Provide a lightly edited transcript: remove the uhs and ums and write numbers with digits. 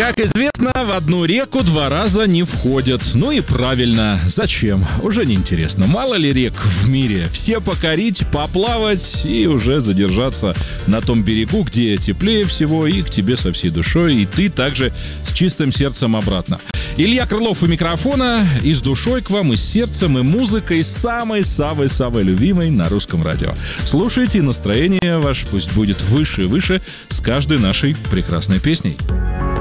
Как известно, в одну реку два раза не входят. Ну и правильно. Зачем? Уже неинтересно. Мало ли рек в мире. Все покорить, поплавать и уже задержаться на том берегу, где теплее всего, и к тебе со всей душой, и ты также с чистым сердцем обратно. Илья Крылов у микрофона, и с душой к вам, и с сердцем, и музыкой самой-самой-самой любимой на русском радио. Слушайте, настроение ваше пусть будет выше и выше с каждой нашей прекрасной песней.